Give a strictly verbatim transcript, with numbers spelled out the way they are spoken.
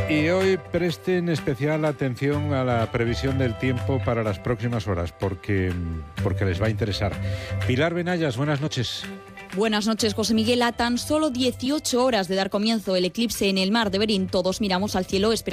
Y hoy presten especial atención a la previsión del tiempo para las próximas horas, porque, porque les va a interesar. Pilar Benayas, buenas noches. Buenas noches, José Miguel. A tan solo dieciocho horas de dar comienzo el eclipse en el mar de Bering, todos miramos al cielo esperando